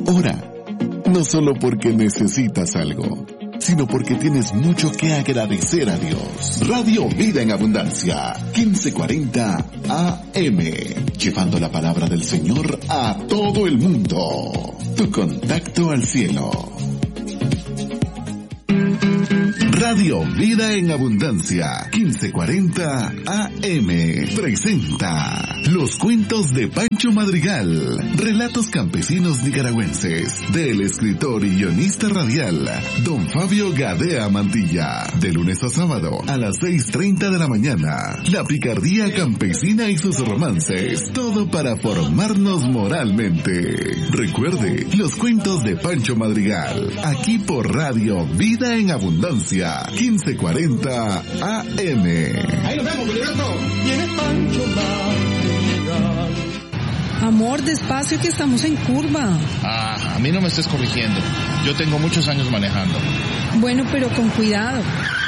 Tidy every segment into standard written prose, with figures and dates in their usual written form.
Ora, no solo porque necesitas algo, sino porque tienes mucho que agradecer a Dios. Radio Vida en Abundancia, 1540 AM, llevando la palabra del Señor a todo el mundo. Tu contacto al cielo. Radio Vida en Abundancia, 1540 AM, presenta Los Cuentos de Pancho Madrigal, relatos campesinos nicaragüenses, del escritor y guionista radial, don Fabio Gadea Mantilla, de lunes a sábado a las 6:30 de la mañana. La picardía campesina y sus romances, todo para formarnos moralmente. Recuerde, Los Cuentos de Pancho Madrigal, aquí por Radio Vida en Abundancia, 1540 AM. Ahí nos vemos, Filiberto. Viene Pancho Madrigal. Amor, despacio que estamos en curva. A mí no me estés corrigiendo. Yo tengo muchos años manejando. Bueno, pero con cuidado.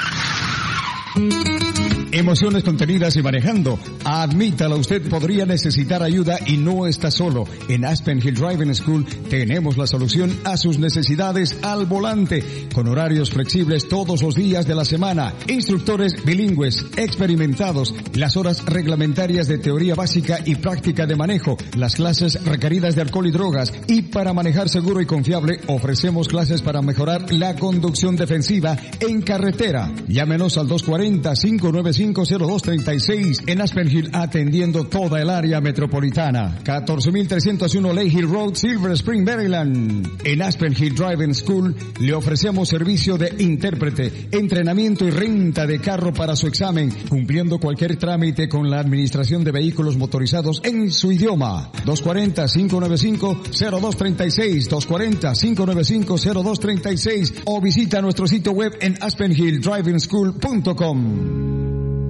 Emociones contenidas y manejando. Admítalo, usted podría necesitar ayuda y no está solo. En Aspen Hill Driving School tenemos la solución a sus necesidades al volante, con horarios flexibles todos los días de la semana, instructores bilingües, experimentados, las horas reglamentarias de teoría básica y práctica de manejo, las clases requeridas de alcohol y drogas, y para manejar seguro y confiable ofrecemos clases para mejorar la conducción defensiva en carretera. Llámenos al 240-595-0236 en Aspen Hill, atendiendo toda el área metropolitana. 14301 Lake Hill Road, Silver Spring, Maryland. En Aspen Hill Driving School le ofrecemos servicio de intérprete, entrenamiento y renta de carro para su examen, cumpliendo cualquier trámite con la administración de vehículos motorizados en su idioma. 240-595-0236, 240-595-0236, o visita nuestro sitio web en aspenhilldrivingschool.com.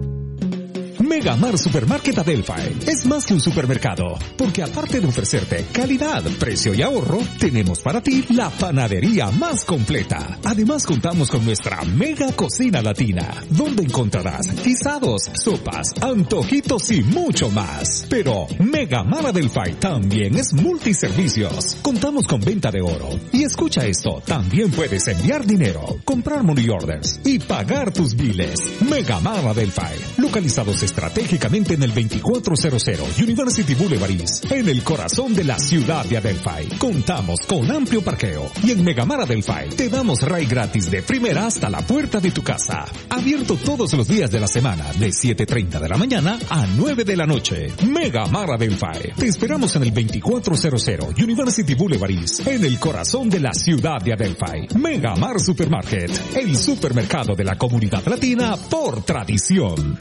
Megamar Supermarket Adelphi es más que un supermercado, porque aparte de ofrecerte calidad, precio y ahorro, tenemos para ti la panadería más completa. Además contamos con nuestra mega cocina latina, donde encontrarás guisados, sopas, antojitos y mucho más. Pero Megamar Adelphi también es multiservicios. Contamos con venta de oro. Y escucha esto, también puedes enviar dinero, comprar money orders y pagar tus biles. Megamar Adelphi, localizados estratégicamente en el 2400 University Boulevard East, en el corazón de la ciudad de Adelphi. Contamos con amplio parqueo y en Megamar Adelphi te damos ride gratis de primera hasta la puerta de tu casa. Abierto todos los días de la semana de 7:30 de la mañana a 9 de la noche. Megamar Adelphi. Te esperamos en el 2400 University Boulevard East, en el corazón de la ciudad de Adelphi. Megamar Supermarket, el supermercado de la comunidad latina por tradición.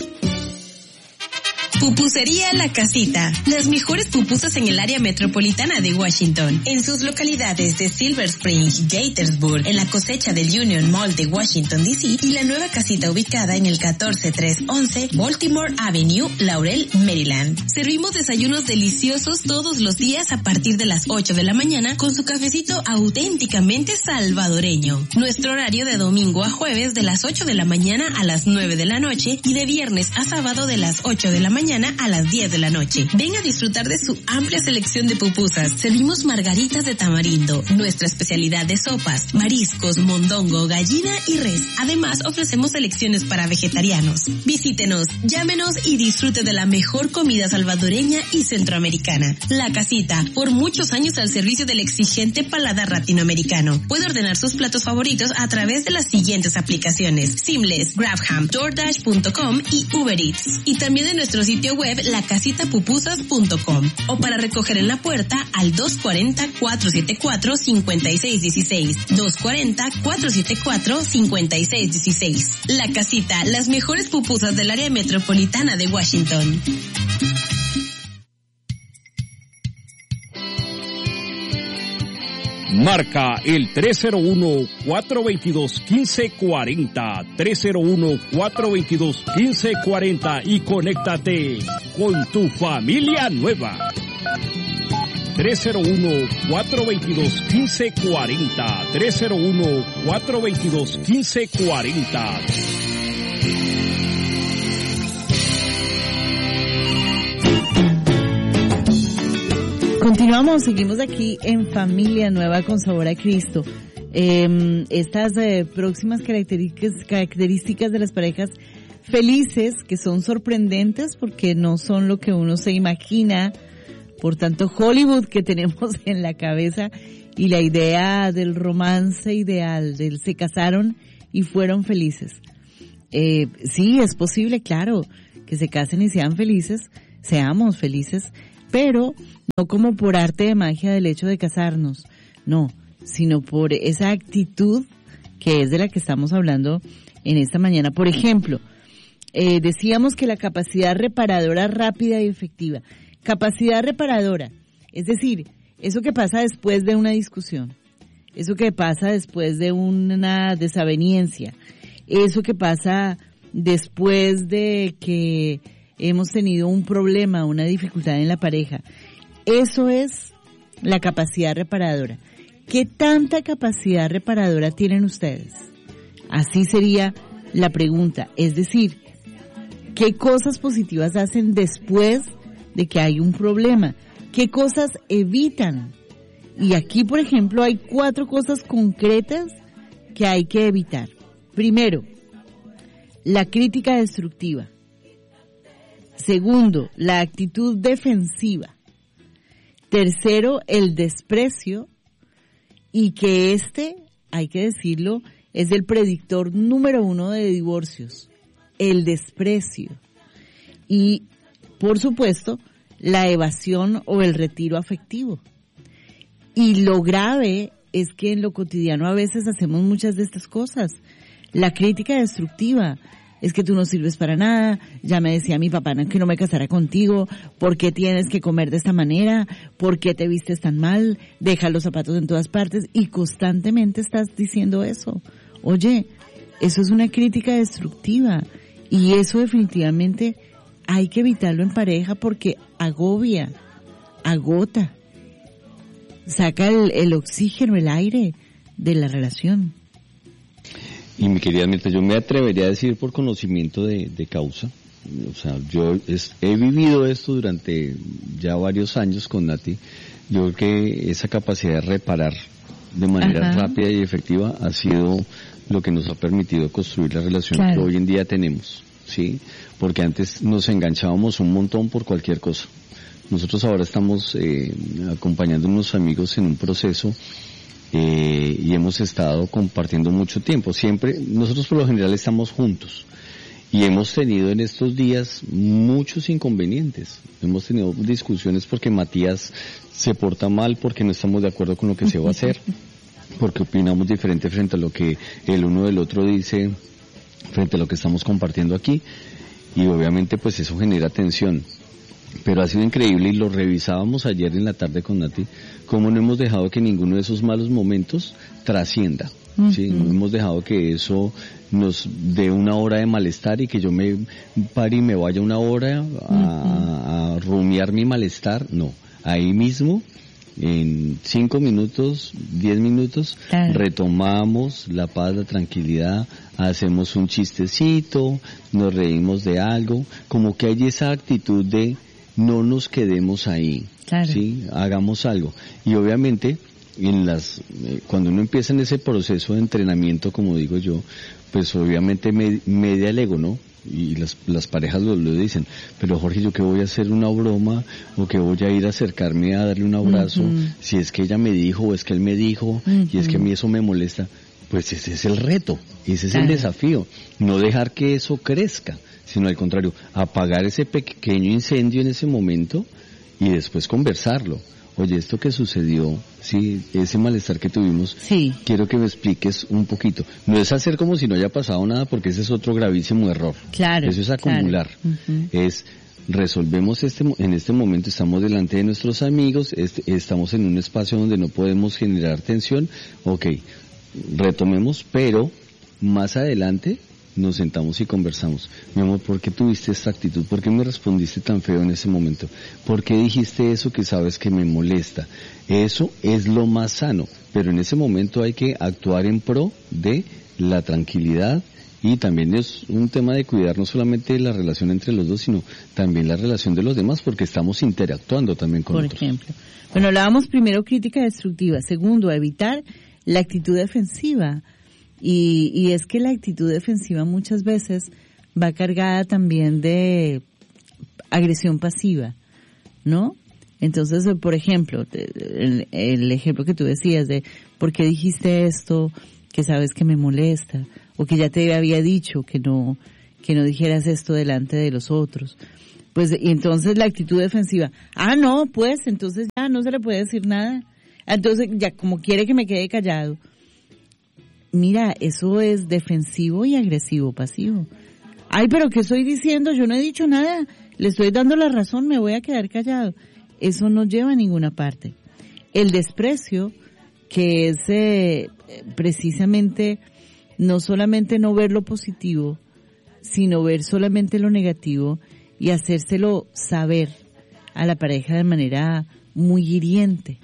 Pupusería La Casita. Las mejores pupusas en el área metropolitana de Washington. En sus localidades de Silver Spring, Gaithersburg, en la cosecha del Union Mall de Washington, D.C. y la nueva casita ubicada en el 14311 Baltimore Avenue, Laurel, Maryland. Servimos desayunos deliciosos todos los días a partir de las 8 de la mañana con su cafecito auténticamente salvadoreño. Nuestro horario de domingo a jueves de las 8 de la mañana a las 9 de la noche y de viernes a sábado de las 8 de la mañana a las 10 de la noche. Ven a disfrutar de su amplia selección de pupusas. Servimos margaritas de tamarindo, nuestra especialidad de sopas, mariscos, mondongo, gallina y res. Además, ofrecemos selecciones para vegetarianos. Visítenos, llámenos y disfrute de la mejor comida salvadoreña y centroamericana. La Casita, por muchos años al servicio del exigente paladar latinoamericano. Puede ordenar sus platos favoritos a través de las siguientes aplicaciones: Seamless, GrabHam, DoorDash.com y Uber Eats. Y también de nuestro sitio web lacasitapupusas.com, o para recoger en la puerta al 240-474-5616, 240-474-5616. La Casita, las mejores pupusas del área metropolitana de Washington. Marca el 301-422-1540, 301-422-1540 y conéctate con tu familia nueva. 301-422-1540, 301-422-1540. Continuamos, seguimos aquí en Familia Nueva con Sabor a Cristo. Estas próximas características de las parejas felices, que son sorprendentes porque no son lo que uno se imagina, por tanto Hollywood que tenemos en la cabeza y la idea del romance ideal, del se casaron y fueron felices. Sí, es posible, claro, que se casen y sean felices, seamos felices, pero no como por arte de magia del hecho de casarnos, no, sino por esa actitud que es de la que estamos hablando en esta mañana. Por ejemplo, decíamos que la capacidad reparadora rápida y efectiva. Capacidad reparadora, es decir, eso que pasa después de una discusión, eso que pasa después de una desaveniencia, eso que pasa después de que hemos tenido un problema, una dificultad en la pareja. Eso es la capacidad reparadora. ¿Qué tanta capacidad reparadora tienen ustedes? Así sería la pregunta. Es decir, ¿qué cosas positivas hacen después de que hay un problema? ¿Qué cosas evitan? Y aquí, por ejemplo, hay 4 cosas concretas que hay que evitar. Primero, la crítica destructiva. Segundo, la actitud defensiva. Tercero, el desprecio. Y que hay que decirlo, es el predictor número 1 de divorcios. El desprecio. Y, por supuesto, la evasión o el retiro afectivo. Y lo grave es que en lo cotidiano a veces hacemos muchas de estas cosas. La crítica destructiva es que tú no sirves para nada, ya me decía mi papá que no me casara contigo, ¿por qué tienes que comer de esta manera? ¿Por qué te vistes tan mal? Deja los zapatos en todas partes y constantemente estás diciendo eso. Oye, eso es una crítica destructiva y eso definitivamente hay que evitarlo en pareja porque agobia, agota, saca el oxígeno, el aire de la relación. Y mi querida Mirta, yo me atrevería a decir por conocimiento de causa, o sea, yo he vivido esto durante ya varios años con Nati. Yo creo que esa capacidad de reparar de manera rápida y efectiva ha sido lo que nos ha permitido construir la relación que hoy en día tenemos, ¿sí? Porque antes nos enganchábamos un montón por cualquier cosa. Nosotros ahora estamos acompañando a unos amigos en un proceso y hemos estado compartiendo mucho tiempo. Siempre, nosotros por lo general estamos juntos y hemos tenido en estos días muchos inconvenientes. Hemos tenido discusiones porque Matías se porta mal, porque no estamos de acuerdo con lo que se va a hacer, porque opinamos diferente frente a lo que el uno del otro dice, frente a lo que estamos compartiendo aquí, y obviamente pues eso genera tensión. Pero ha sido increíble y lo revisábamos ayer en la tarde con Nati, cómo no hemos dejado que ninguno de esos malos momentos trascienda, ¿sí? No hemos dejado que eso nos dé una hora de malestar y que yo me pare y me vaya una hora a rumiar mi malestar. No, ahí mismo, en 5 minutos, 10 minutos, retomamos la paz, la tranquilidad, hacemos un chistecito, nos reímos de algo, como que hay esa actitud de no nos quedemos ahí, ¿sí? Hagamos algo. Y obviamente, cuando uno empieza en ese proceso de entrenamiento, como digo yo, pues obviamente media el ego, ¿no? Y las parejas lo dicen, pero Jorge, ¿yo qué voy a hacer una broma? ¿O que voy a ir a acercarme a darle un abrazo? Si es que ella me dijo, o es que él me dijo, y es que a mí eso me molesta. Pues ese es el reto, ese es el desafío. No dejar que eso crezca, sino al contrario, apagar ese pequeño incendio en ese momento y después conversarlo. Oye, esto que sucedió, sí, ese malestar que tuvimos, quiero que me expliques un poquito. No es hacer como si no haya pasado nada, porque ese es otro gravísimo error. Eso es acumular. Es resolvemos en este momento, estamos delante de nuestros amigos, estamos en un espacio donde no podemos generar tensión. Okay, retomemos, pero más adelante nos sentamos y conversamos. Mi amor, ¿por qué tuviste esta actitud? ¿Por qué me respondiste tan feo en ese momento? ¿Por qué dijiste eso que sabes que me molesta? Eso es lo más sano, pero en ese momento hay que actuar en pro de la tranquilidad Y también es un tema de cuidar no solamente la relación entre los dos, sino también la relación de los demás, porque estamos interactuando también con otros. Por ejemplo. Bueno, hablábamos primero crítica destructiva. Segundo, evitar la actitud defensiva. Y es que la actitud defensiva muchas veces va cargada también de agresión pasiva, ¿no? Entonces, por ejemplo, el ejemplo que tú decías de ¿por qué dijiste esto? Que sabes que me molesta, o que ya te había dicho que no dijeras esto delante de los otros. Pues, y entonces la actitud defensiva, no, pues, entonces ya no se le puede decir nada. Entonces, ya como quiere que me quede callado. Mira, eso es defensivo y agresivo pasivo. Pero ¿qué estoy diciendo? Yo no he dicho nada. Le estoy dando la razón, me voy a quedar callado. Eso no lleva a ninguna parte. El desprecio, que es precisamente no solamente no ver lo positivo, sino ver solamente lo negativo y hacérselo saber a la pareja de manera muy hiriente.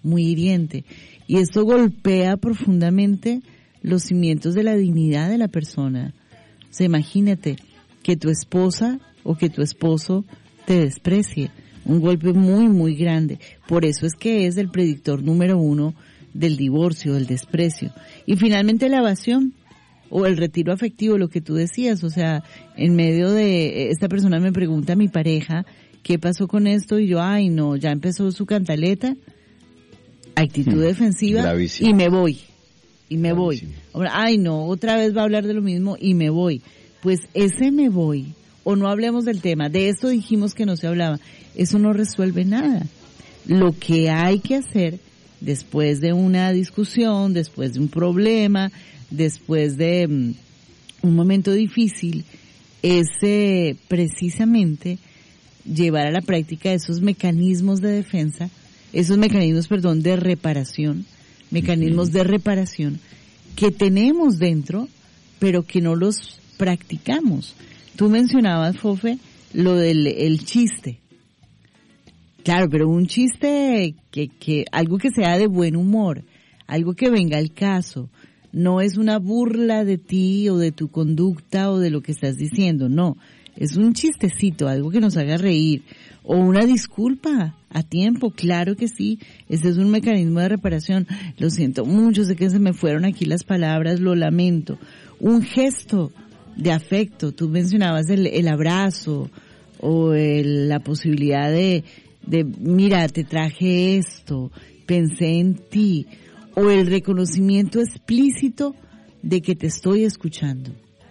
Y esto golpea profundamente los cimientos de la dignidad de la persona. O sea, imagínate que tu esposa o que tu esposo te desprecie. Un golpe muy, muy grande. Por eso es que es el predictor número 1 del divorcio, del desprecio. Y finalmente la evasión o el retiro afectivo, lo que tú decías. O sea, en medio de esta persona me pregunta a mi pareja, ¿qué pasó con esto? Y yo, no, ya empezó su cantaleta. Actitud defensiva. Gravísimo. Y me voy. Ahora, no, otra vez va a hablar de lo mismo y me voy. Pues ese me voy, o no hablemos del tema, de esto dijimos que no se hablaba, eso no resuelve nada. Lo que hay que hacer después de una discusión, después de un problema, después de un momento difícil, es precisamente llevar a la práctica esos mecanismos de defensa, esos mecanismos, de reparación, mecanismos de reparación que tenemos dentro, pero que no los practicamos. Tú mencionabas, Fofe, lo del el chiste. Claro, pero un chiste que algo que sea de buen humor, algo que venga al caso, no es una burla de ti o de tu conducta o de lo que estás diciendo, no. Es un chistecito, algo que nos haga reír. O una disculpa a tiempo, claro que sí. Ese es un mecanismo de reparación. Lo siento mucho, sé que se me fueron aquí las palabras, lo lamento. Un gesto de afecto, tú mencionabas el abrazo o la posibilidad de mira, te traje esto, pensé en ti. O el reconocimiento explícito de que te estoy escuchando.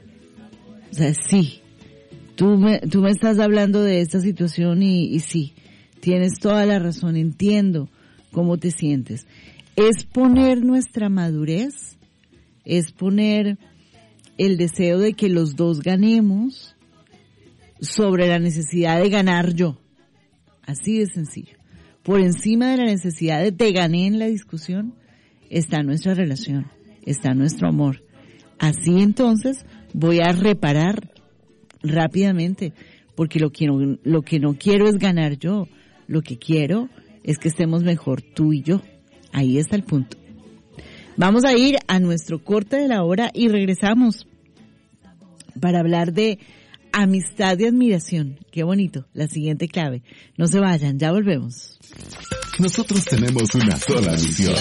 O sea, sí. Tú me estás hablando de esta situación y sí, tienes toda la razón, entiendo cómo te sientes. Es poner nuestra madurez, es poner el deseo de que los dos ganemos sobre la necesidad de ganar yo. Así de sencillo. Por encima de la necesidad de te gané en la discusión, está nuestra relación, está nuestro amor. Así entonces voy a reparar rápidamente, porque lo que no quiero es ganar yo, lo que quiero es que estemos mejor tú y yo. Ahí está el punto. Vamos a ir a nuestro corte de la hora y regresamos para hablar de amistad y admiración. Qué bonito, la siguiente clave. No se vayan, ya volvemos. Nosotros tenemos una sola misión: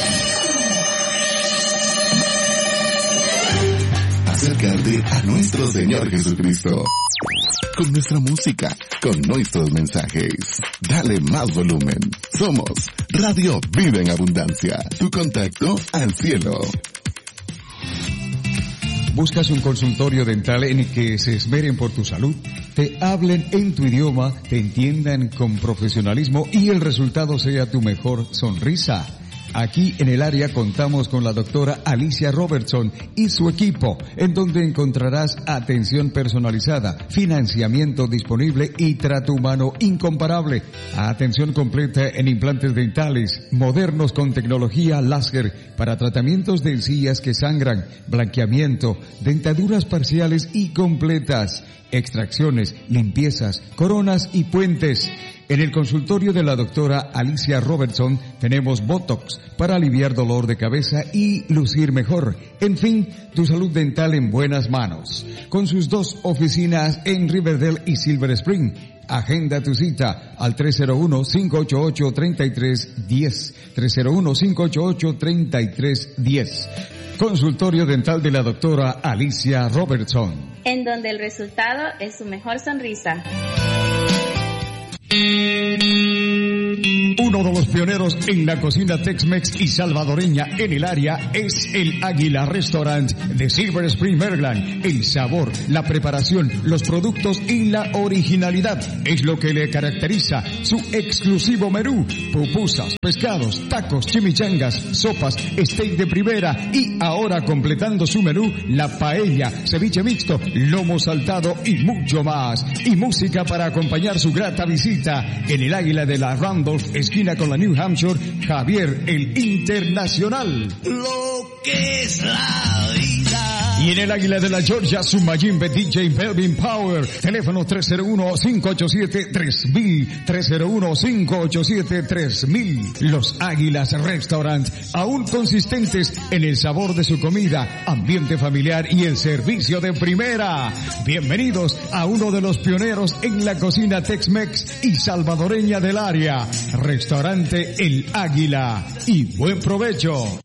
acercarte a nuestro Señor Jesucristo. Con nuestra música, con nuestros mensajes. Dale más volumen. Somos Radio Vida en Abundancia. Tu contacto al cielo. ¿Buscas un consultorio dental en el que se esmeren por tu salud? Te hablen en tu idioma, te entiendan con profesionalismo y el resultado sea tu mejor sonrisa. Aquí en el área contamos con la doctora Alicia Robertson y su equipo, en donde encontrarás atención personalizada, financiamiento disponible y trato humano incomparable. Atención completa en implantes dentales, modernos con tecnología láser para tratamientos de encías que sangran, blanqueamiento, dentaduras parciales y completas, extracciones, limpiezas, coronas y puentes. En el consultorio de la doctora Alicia Robertson tenemos Botox para aliviar dolor de cabeza y lucir mejor. En fin, tu salud dental en buenas manos. Con sus 2 oficinas en Riverdale y Silver Spring. Agenda tu cita al 301-588-3310. 301-588-3310. Consultorio dental de la doctora Alicia Robertson. En donde el resultado es su mejor sonrisa. Uno de los pioneros en la cocina Tex-Mex y salvadoreña en el área es el Águila Restaurant de Silver Spring, Maryland. El sabor, la preparación, los productos y la originalidad es lo que le caracteriza su exclusivo menú. Pupusas, pescados, tacos, chimichangas, sopas, steak de primera y ahora completando su menú, la paella, ceviche mixto, lomo saltado y mucho más. Y música para acompañar su grata visita. En el Águila de la Randolph, esquina con la New Hampshire, Javier el Internacional. Lo que es la vida. Y en el Águila de la Georgia, su Mayimbe DJ Melvin Power. Teléfono 301-587-3000. 301-587-3000. Los Águilas Restaurant, aún consistentes en el sabor de su comida, ambiente familiar y el servicio de primera. Bienvenidos a uno de los pioneros en la cocina Tex-Mex y salvadoreña del área. Restaurante El Águila. Y buen provecho.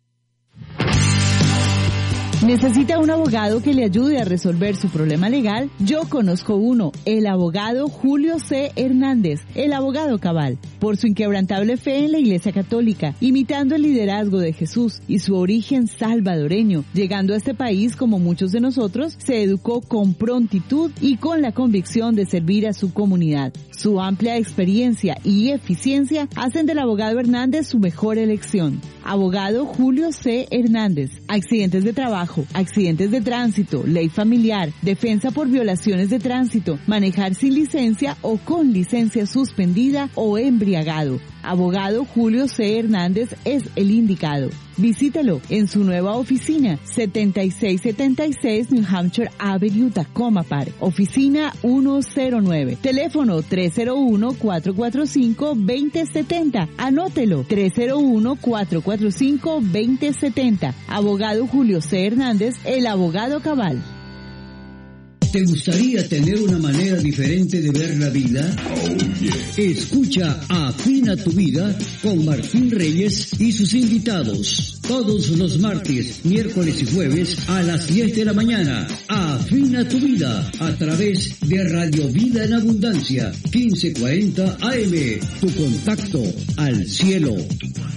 ¿Necesita un abogado que le ayude a resolver su problema legal? Yo conozco uno, el abogado Julio C. Hernández, el abogado cabal. Por su inquebrantable fe en la Iglesia Católica, imitando el liderazgo de Jesús y su origen salvadoreño, llegando a este país como muchos de nosotros, se educó con prontitud y con la convicción de servir a su comunidad. Su amplia experiencia y eficiencia hacen del abogado Hernández su mejor elección. Abogado Julio C. Hernández. Accidentes de trabajo, accidentes de tránsito, ley familiar, defensa por violaciones de tránsito, manejar sin licencia o con licencia suspendida o embriagado. Abogado Julio C. Hernández es el indicado. Visítelo en su nueva oficina, 7676 New Hampshire Avenue, Tacoma Park. Oficina 109. Teléfono 301-445-2070. Anótelo, 301-445-2070. Abogado Julio C. Hernández, el abogado cabal. ¿Te gustaría tener una manera diferente de ver la vida? Oh, yeah. Escucha Afina tu Vida con Martín Reyes y sus invitados. Todos los martes, miércoles y jueves a las 10 de la mañana. Afina tu Vida a través de Radio Vida en Abundancia, 1540 AM. Tu contacto al cielo.